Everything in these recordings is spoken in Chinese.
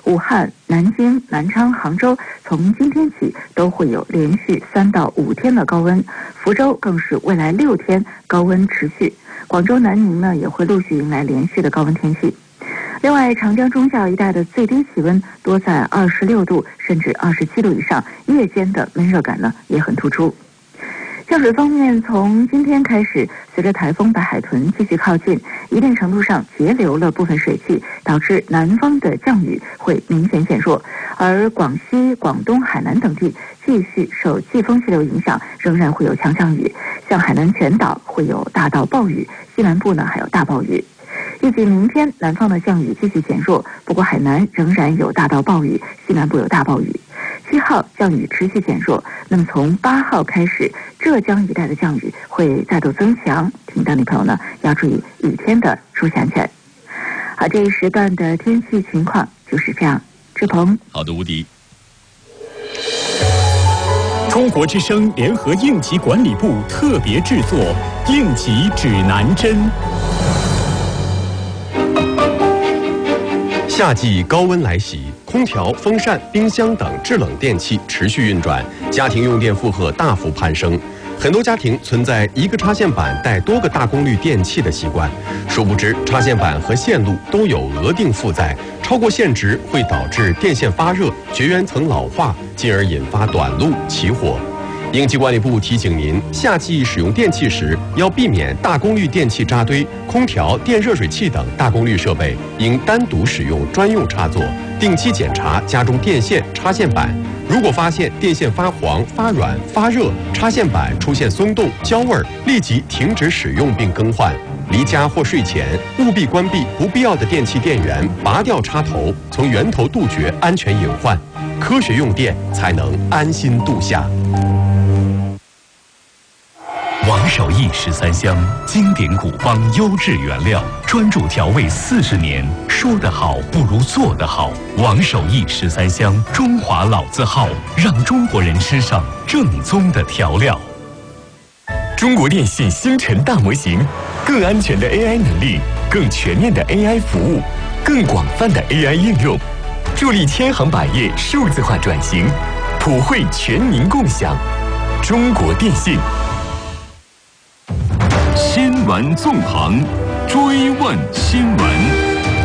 武汉、南京、南昌、杭州从今天起都会有连续3到5天的高温，福州更是未来6天高温持续。广州、南宁呢也会陆续迎来连续的高温天气。另外，长江中下游一带的最低气温多在26度甚至27度以上，夜间的闷热感呢也很突出。降水方面，从今天开始，随着台风白海豚继续靠近，一定程度上截留了部分水汽，导致南方的降雨会明显减弱，而广西、广东、海南等地继续受季风气流影响，仍然会有强降雨，像海南全岛会有大到暴雨，西南部呢还有大暴雨。预计明天南方的降雨继续减弱，不过海南仍然有大到暴雨，西南部有大暴雨。7号降雨持续减弱，那么从8号开始，浙江一带的降雨会再度增强，听到的朋友呢要注意雨天的出现安全。好，这一时段的天气情况就是这样。志鹏， 好的，吴迪。中国之声联合应急管理部特别制作《应急指南针》。 夏季高温来袭，空调、风扇、冰箱等制冷电器持续运转，家庭用电负荷大幅攀升。很多家庭存在一个插线板带多个大功率电器的习惯，殊不知插线板和线路都有额定负载，超过限值会导致电线发热、绝缘层老化，进而引发短路起火。应急管理部提醒您，夏季使用电器时要避免大功率电器扎堆，空调、电热水器等大功率设备应单独使用专用插座，定期检查家中电线、插线板。如果发现电线发黄、发软、发热，插线板出现松动、焦味，立即停止使用并更换。离家或睡前务必关闭不必要的电器电源，拔掉插头，从源头杜绝安全隐患。科学用电才能安心度夏。 王守义13香，经典古方优质原料，专注调味40年。说得好不如做得好。王守义13香，中华老字号，让中国人吃上正宗的调料。中国电信星辰大模型，更安全的 AI 能力，更全面的 AI 服务，更广泛的 AI 应用，助力千行百业数字化转型，普惠全民共享。中国电信。新闻纵横，追问新闻。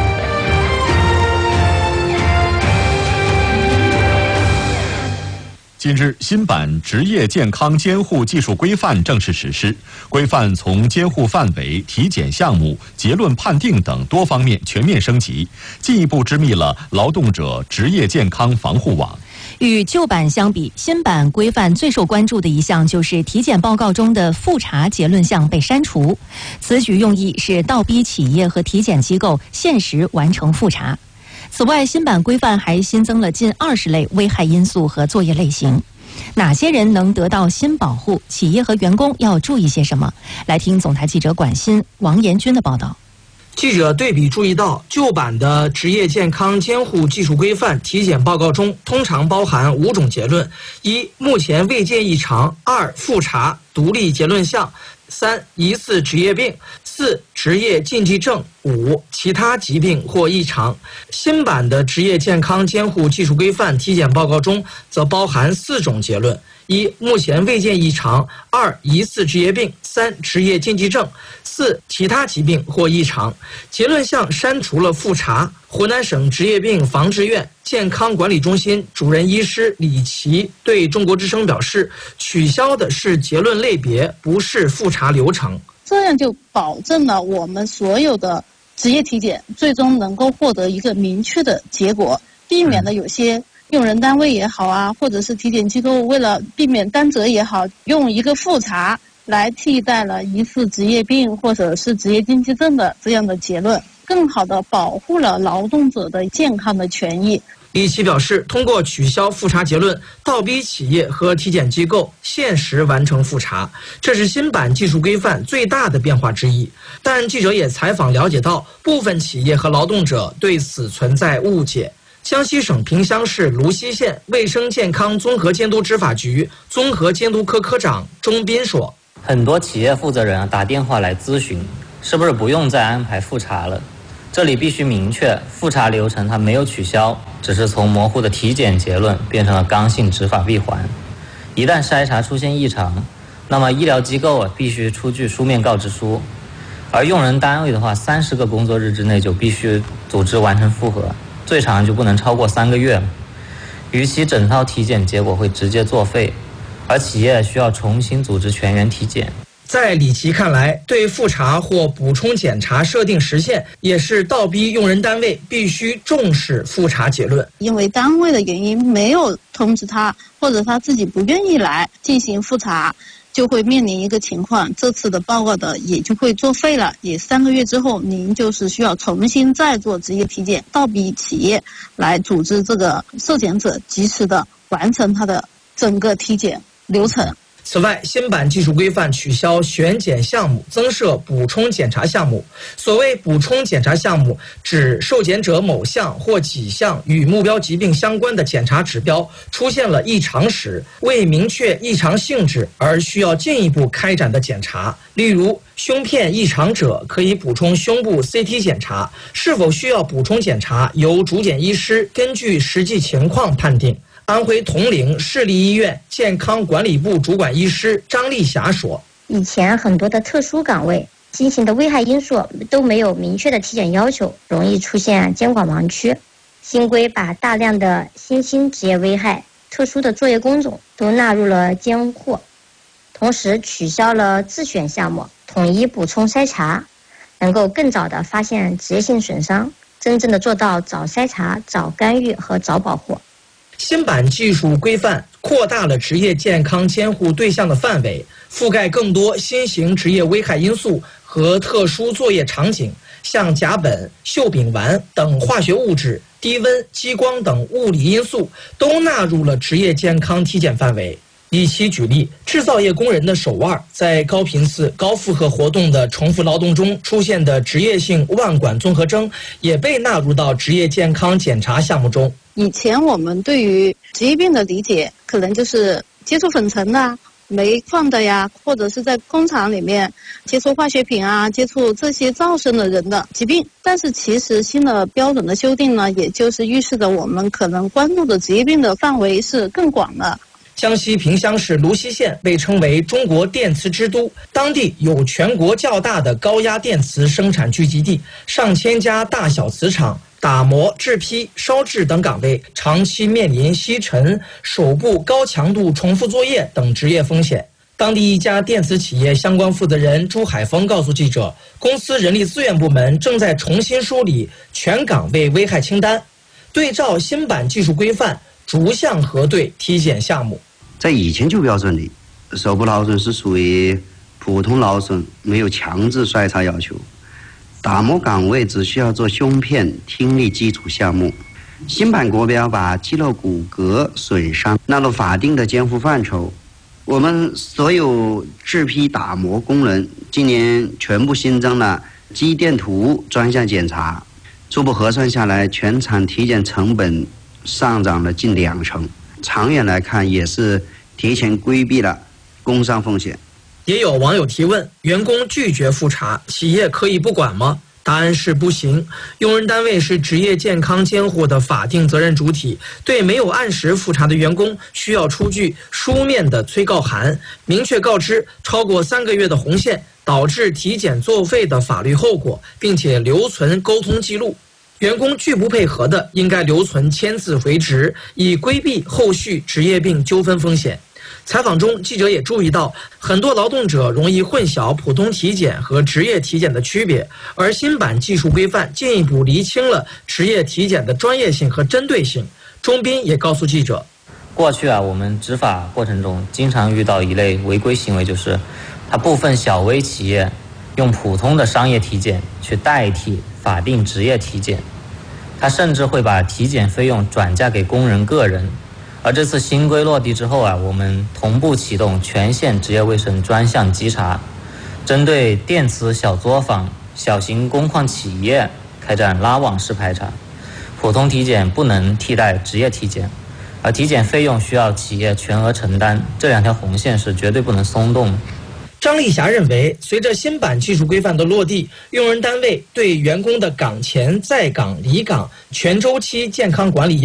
近日，新版职业健康监护技术规范正式实施，规范从监护范围、体检项目、结论判定等多方面全面升级，进一步织密了劳动者职业健康防护网。 与旧版相比，新版规范最受关注的一项就是体检报告中的复查结论项被删除。此举用意是倒逼企业和体检机构限时完成复查。此外，新版规范还新增了近20类危害因素和作业类型。哪些人能得到新保护？企业和员工要注意些什么？来听总台记者管欣、王延军的报道。 记者对比注意到，旧版的职业健康监护技术规范体检报告中，通常包含5种结论：一、目前未见异常；二、复查独立结论项；三、疑似职业病；四、职业禁忌症；五、其他疾病或异常。新版的职业健康监护技术规范体检报告中，则包含4种结论：一、目前未见异常；二、疑似职业病；三、职业禁忌症；四、其他疾病或异常。结论项删除了复查。湖南省职业病防治院健康管理中心主任医师李琦对中国之声表示，取消的是结论类别，不是复查流程。 这样就保证了我们所有的职业体检最终能够获得一个明确的结果，避免了有些用人单位也好啊，或者是体检机构为了避免担责也好，用一个复查来替代了疑似职业病或者是职业禁忌症的这样的结论，更好地保护了劳动者的健康的权益。 李琦表示，通过取消复查结论，倒逼企业和体检机构限时完成复查，这是新版技术规范最大的变化之一。但记者也采访了解到，部分企业和劳动者对此存在误解。江西省萍乡市泸溪县卫生健康综合监督执法局综合监督科科长钟斌说， 很多企业负责人打电话来咨询，是不是不用再安排复查了？ 这里必须明确，复查流程它没有取消，只是从模糊的体检结论变成了刚性执法闭环。一旦筛查出现异常，那么医疗机构必须出具书面告知书，而用人单位的话，30个工作日之内就必须组织完成复核，最长就不能超过3个月。逾期整套体检结果会直接作废，而企业需要重新组织全员体检。 在李琦看来，对复查或补充检查设定时限，也是倒逼用人单位必须重视复查结论。 因为单位的原因没有通知他，或者他自己不愿意来进行复查，就会面临一个情况，这次的报告的也就会作废了，也3个月之后您就是需要重新再做职业体检，倒逼企业来组织这个受检者及时的完成他的整个体检流程。 此外，新版技术规范取消选检项目，增设补充检查项目。所谓补充检查项目，指受检者某项或几项与目标疾病相关的检查指标出现了异常时，为明确异常性质而需要进一步开展的检查。例如，胸片异常者可以补充胸部 CT 检查，是否需要补充检查，由主检医师根据实际情况判定。安徽铜陵市立医院健康管理部主管医师张丽霞说：“ 以前很多的特殊岗位进行的危害因素都没有明确的体检要求，容易出现监管盲区。新规把大量的新兴职业危害、特殊的作业工种都纳入了监护，同时取消了自选项目，统一补充筛查，能够更早的发现职业性损伤，真正的做到早筛查、早干预和早保护。” 新版技术规范扩大了职业健康监护对象的范围，覆盖更多新型职业危害因素和特殊作业场景，像甲苯、溴丙烷等化学物质、低温、激光等物理因素都纳入了职业健康体检范围。以其举例，制造业工人的手腕在高频次、高负荷活动的重复劳动中出现的职业性腕管综合征，也被纳入到职业健康检查项目中。 以前我们对于职业病的理解，可能就是接触粉尘的、煤矿的呀，或者是在工厂里面接触化学品啊、接触这些噪声的人的疾病。但是其实新的标准的修订呢，也就是预示着我们可能关注的职业病的范围是更广的。 江西萍乡市泸溪县被称为中国电磁之都，当地有全国较大的高压电磁生产聚集地，上千家大小磁厂、打磨、制坯、烧制等岗位长期面临吸尘、手部高强度重复作业等职业风险。当地一家电磁企业相关负责人朱海峰告诉记者，公司人力资源部门正在重新梳理全岗位危害清单，对照新版技术规范，逐项核对体检项目。 在以前旧标准里，手部劳损是属于普通劳损，没有强制筛查要求。打磨岗位只需要做胸片听力基础项目。新版国标把肌肉骨骼损伤纳入法定的监护范畴。我们所有制坯打磨工人今年全部新增了肌电图专项检查，初步核算下来，全场体检成本上涨了近2成。长远来看，也是提前规避了工伤风险。 也有网友提问：员工拒绝复查，企业可以不管吗？答案是不行。用人单位是职业健康监护的法定责任主体，对没有按时复查的员工，需要出具书面的催告函，明确告知超过3个月的红线导致体检作废的法律后果，并且留存沟通记录。员工拒不配合的，应该留存签字回执，以规避后续职业病纠纷风险。采访中，记者也注意到，很多劳动者容易混淆普通体检和职业体检的区别，而新版技术规范进一步厘清了职业体检的专业性和针对性。钟斌也告诉记者， 过去我们执法过程中经常遇到一类违规行为，就是它部分小微企业用普通的商业体检去代替法定职业体检，他甚至会把体检费用转嫁给工人个人。而这次新规落地之后我们同步启动全县职业卫生专项稽查，针对电磁小作坊、小型工矿企业开展拉网式排查。普通体检不能替代职业体检，而体检费用需要企业全额承担，这2条红线是绝对不能松动的。 张丽霞认为，随着新版技术规范的落地，用人单位对员工的岗前、在岗、离岗全周期健康管理